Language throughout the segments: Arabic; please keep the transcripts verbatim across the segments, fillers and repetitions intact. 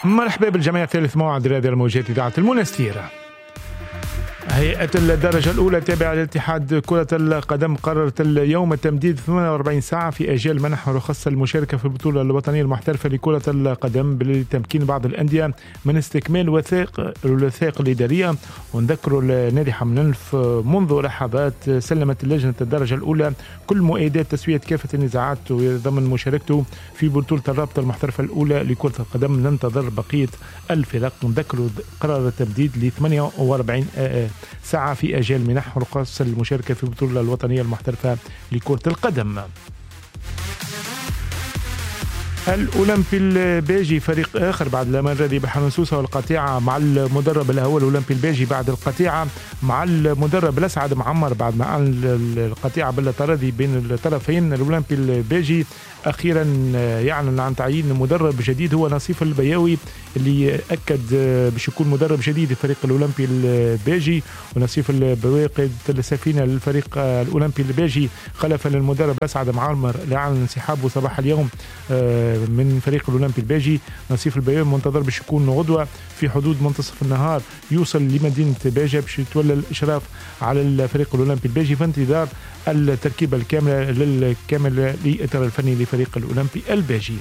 مرحبا بالجميع. ثالث موعد رياضي الموجات إذاعة المنستير. هيئة الدرجة الأولى التابعة لاتحاد كرة القدم قررت اليوم تمديد ثمانية وأربعين ساعة في أجال منح رخص المشاركة في البطولة الوطنية المحترفة لكرة القدم لتمكين بعض الأندية من استكمال وثائق الوثائق الإدارية. ونذكروا النادي حملنف منذ لحظات سلمت لجنة الدرجة الأولى كل مؤيدات تسوية كافة النزاعات ضمن مشاركته في بطولة الرابطة المحترفة الأولى لكرة القدم. ننتظر بقية الفرق. نذكروا قرار التمديد ل ثمانية وأربعين ساعة في أجال منح رخص المشاركة في البطولة الوطنية المحترفة لكرة القدم. الأولمبي الباجي فريق آخر بعد الأمر بحنون سوسة والقطيعة مع المدرب الأول الأولمبي الباجي بعد القطيعة مع المدرب الأسعد معمر بعد مع القطيعة بالتراضي بين الطرفين. الأولمبي الباجي أخيرا يعلن عن تعيين مدرب جديد هو نصيف البياوي اللي أكد باش يكون مدرب جديد للفريق الأولمبي الباجي. ونصيف البياوي قيد السفينة للفريق الأولمبي الباجي خلفا للمدرب أسعد معمر اللي أعلن انسحابه صباح اليوم من فريق الأولمبي الباجي. نصيف البياوي منتظر باش يكون غدوة في حدود منتصف النهار يوصل لمدينة باجة باش يتولى الإشراف على الفريق الأولمبي الباجي في انتظار التركيبة الكاملة للكامل للإطار الفني لفريق الأولمبي الباجي.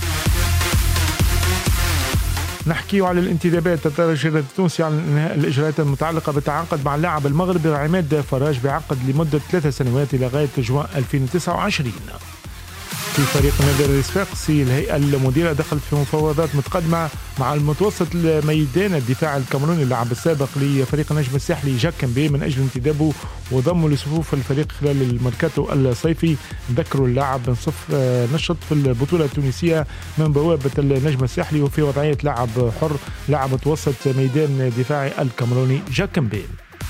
نحكي على الانتدابات. الترجي التونسي على انهاء الاجراءات المتعلقه بالتعاقد مع اللاعب المغربي عماد فراج بعقد لمده ثلاث سنوات الى غايه جوان ألفين وتسعة وعشرين. في فريق نادي الصفاقسي الهيئة المديرة دخلت في مفاوضات متقدمة مع المتوسط الميدان الدفاع الكاميروني اللاعب السابق لفريق النجم الساحلي جاك كامبي من أجل انتدابه وضمه لصفوف الفريق خلال الميركاتو الصيفي. ذكروا اللاعب من صف نشط في البطولة التونسية من بوابة النجم الساحلي وفي وضعية لاعب حر لاعب متوسط ميدان دفاعي الكاميروني جاك كامبي.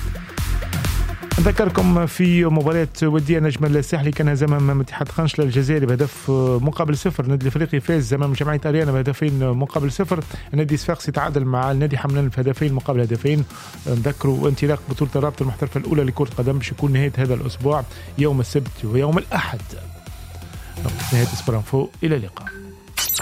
نذكركم في مباراة ودية نجم الساحلي كان هزم امام اتحاد خنشلة الجزائري بهدف مقابل صفر. النادي الافريقي فاز امام جمعية اريانا بهدفين مقابل صفر. النادي الصفاقسي تعادل مع النادي حملان في هدفين مقابل هدفين. نذكروا انطلاق بطولة الرابطة المحترفة الاولى لكرة القدم باش يكون نهاية هذا الاسبوع يوم السبت ويوم الاحد. نهاية سبرانفو، الى اللقاء.